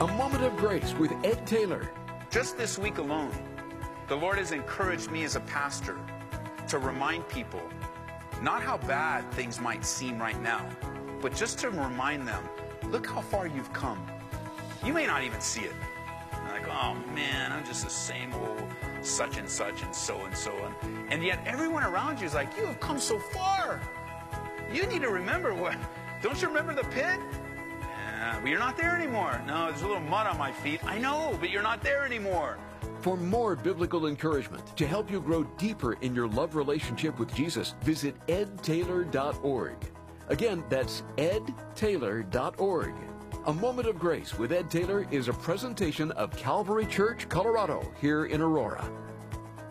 A Moment of Grace with Ed Taylor. Just this week alone, the Lord has encouraged me as a pastor to remind people not how bad things might seem right now, but just to remind them, look how far you've come. You may not even see it. You're like, oh man, I'm just the same old such and such and so and so. And yet everyone around you is like, you have come so far. You need to remember what, don't you remember the pit? Yeah, but you're not there anymore. No, there's a little mud on my feet. I know, but you're not there anymore. For more biblical encouragement to help you grow deeper in your love relationship with Jesus, visit edtaylor.org. Again, that's edtaylor.org. A Moment of Grace with Ed Taylor is a presentation of Calvary Church, Colorado, here in Aurora.